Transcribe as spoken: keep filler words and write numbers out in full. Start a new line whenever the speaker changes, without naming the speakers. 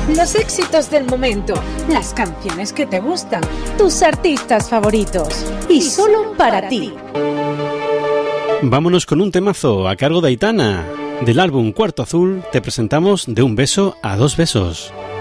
Los éxitos del momento, las canciones que te gustan, tus artistas favoritos y solo para ti.
Vámonos con un temazo a cargo de Aitana. Del álbum Cuarto Azul te presentamos De un beso a dos besos.